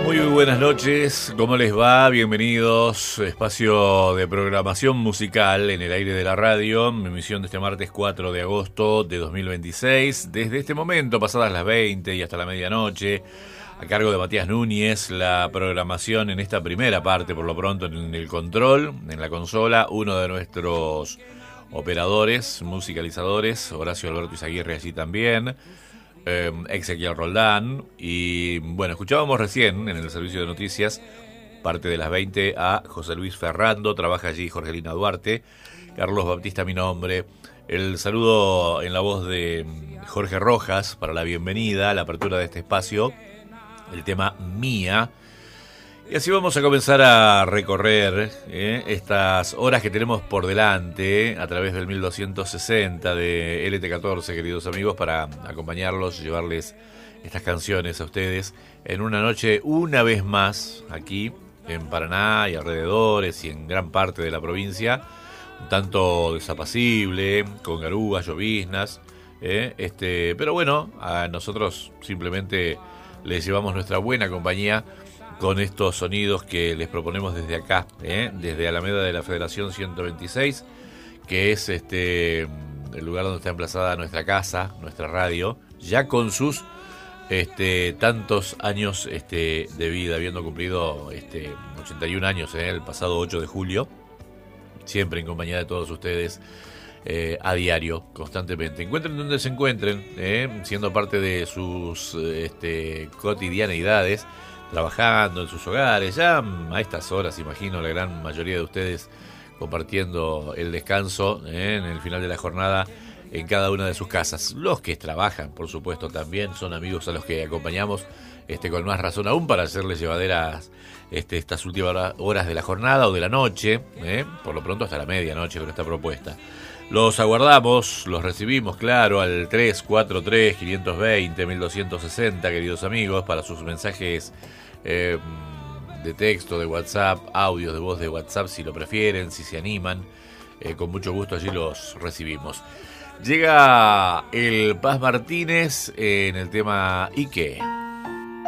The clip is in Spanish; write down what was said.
Muy buenas noches, ¿cómo les va? Bienvenidos, espacio de programación musical en el aire de la radio, mi emisión de este martes 4 de agosto de 2026. Desde este momento, pasadas las 20 y hasta la medianoche, a cargo de Matías Núñez, la programación en esta primera parte, por lo pronto en el control, en la consola, uno de nuestros operadores, musicalizadores, Horacio Alberto Izaguirre allí también. Ezequiel Roldán. Y bueno, escuchábamos recién en el servicio de noticias, parte de las 20, a José Luis Ferrando, trabaja allí Jorgelina Duarte, Carlos Baptista mi nombre, el saludo en la voz de Jorge Rojas para la bienvenida, la apertura de este espacio, el tema Mía. Y así vamos a comenzar a recorrer estas horas que tenemos por delante a través del 1260 de LT14, queridos amigos, para acompañarlos, llevarles estas canciones a ustedes en una noche, una vez más, aquí en Paraná y alrededores y en gran parte de la provincia, un tanto desapacible, con garúas, lloviznas, pero bueno, a nosotros simplemente les llevamos nuestra buena compañía con estos sonidos que les proponemos desde acá, desde Alameda de la Federación 126, que es el lugar donde está emplazada nuestra casa, nuestra radio, ya con sus tantos años de vida, habiendo cumplido 81 años el pasado 8 de julio, siempre en compañía de todos ustedes, a diario, constantemente. Encuentren donde se encuentren, siendo parte de sus cotidianeidades, trabajando en sus hogares, ya a estas horas, imagino, la gran mayoría de ustedes compartiendo el descanso en el final de la jornada en cada una de sus casas. Los que trabajan, por supuesto, también son amigos a los que acompañamos con más razón aún para hacerles llevaderas estas últimas horas de la jornada o de la noche, por lo pronto hasta la medianoche con esta propuesta. Los aguardamos, los recibimos, claro, al 343-520-1260, queridos amigos, para sus mensajes de texto, de WhatsApp, audios de voz de WhatsApp, si lo prefieren, si se animan. Con mucho gusto allí los recibimos. Llega el Paz Martínez en el tema ¿Y qué?